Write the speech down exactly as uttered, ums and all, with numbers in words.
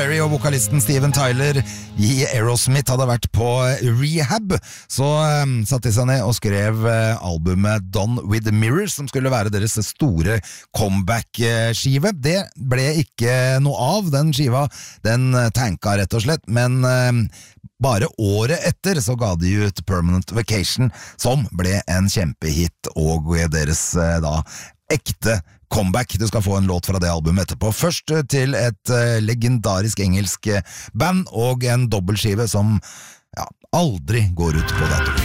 Perry og vokalisten Steven Tyler i Aerosmith hadde vært på rehab, så um, satt de seg ned og skrev uh, albumet Done with the Mirrors, som skulle være deres store comeback-skive. Det ble ikke noe av, den skiva, den tanka rett og slett, men um, bare året etter så ga de ut Permanent Vacation, som ble en kjempehit, og deres uh, da ekte comeback. Du skal få en låt fra det albumet etterpå. Først til et uh, legendarisk engelsk band og en dobbeltskive som ja, aldri går ut på dato.